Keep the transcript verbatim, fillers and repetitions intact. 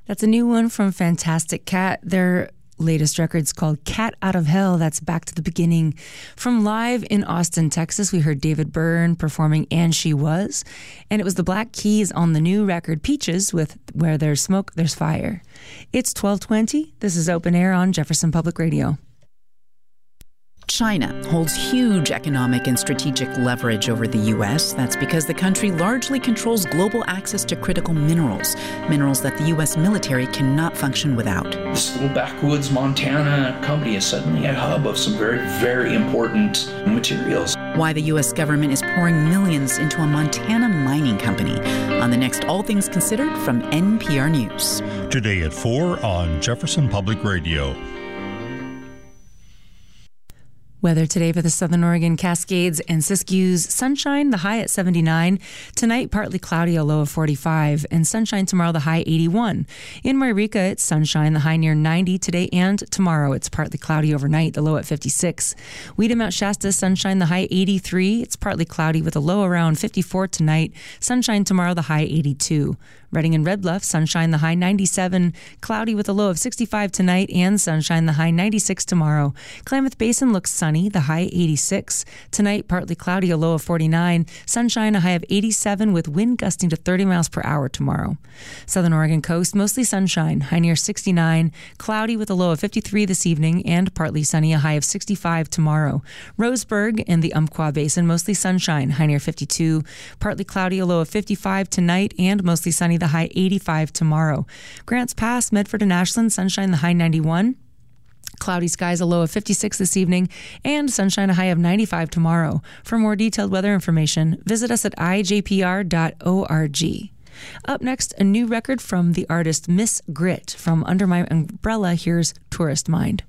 That's a new one from Fantastic Cat. Their latest record's called Cat Out of Hell. That's back to the beginning. From live in Austin, Texas, we heard David Byrne performing And She Was. And it was the Black Keys on the new record Peaches with Where There's Smoke, There's Fire. It's twelve twenty. This is Open Air on Jefferson Public Radio. China holds huge economic and strategic leverage over the U S. That's because the country largely controls global access to critical minerals, minerals that the U S military cannot function without. This little backwoods Montana company is suddenly a hub of some very, very important materials. Why the U S government is pouring millions into a Montana mining company on the next All Things Considered from N P R News. Today at four on Jefferson Public Radio. Weather today for the Southern Oregon Cascades and Siskiyous. Sunshine, the high at seventy-nine. Tonight, partly cloudy, a low of forty-five. And sunshine tomorrow, the high eighty-one. In Wairika, it's sunshine, the high near ninety. Today and tomorrow, it's partly cloudy overnight, the low at fifty-six. Weeda Mount Shasta, sunshine, the high eighty-three. It's partly cloudy with a low around fifty-four tonight. Sunshine tomorrow, the high eighty-two. Redding and Red Bluff, sunshine, the high ninety-seven. Cloudy with a low of sixty-five tonight and sunshine, the high ninety-six tomorrow. Klamath Basin looks sunny, the high eighty-six. Tonight, partly cloudy, a low of forty-nine. Sunshine, a high of eighty-seven with wind gusting to thirty miles per hour tomorrow. Southern Oregon coast, mostly sunshine, high near sixty-nine. Cloudy with a low of fifty-three this evening and partly sunny, a high of sixty-five tomorrow. Roseburg and the Umpqua Basin, mostly sunshine, high near fifty-two. Partly cloudy, a low of fifty-five tonight and mostly sunny, the high eighty-five tomorrow. Grants Pass, Medford and Ashland, sunshine, the high ninety-one. Cloudy skies, a low of fifty-six this evening, and sunshine, a high of ninety-five tomorrow. For more detailed weather information, visit us at i j p r dot org. Up next, a new record from the artist Miss Grit. From Under My Umbrella, here's Tourist Mind.